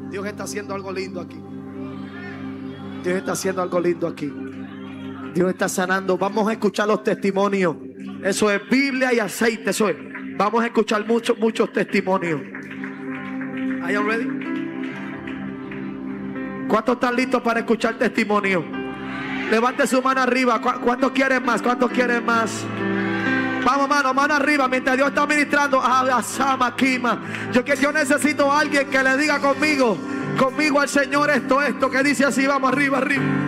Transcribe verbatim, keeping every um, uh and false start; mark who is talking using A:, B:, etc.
A: Dios está haciendo algo lindo aquí. Dios está haciendo algo lindo aquí. Dios está sanando. Vamos a escuchar los testimonios. Eso es Biblia y aceite. Eso es. Vamos a escuchar muchos, muchos testimonios. Are you ready? ¿Cuántos están listos para escuchar testimonios? Levante su mano arriba. ¿Cu ¿Cuántos quieren más? ¿Cuántos quieren más? Vamos, mano, mano arriba. Mientras Dios está ministrando. Yo, yo necesito a alguien que le diga conmigo, conmigo al Señor esto, esto, que dice así. Vamos arriba, arriba.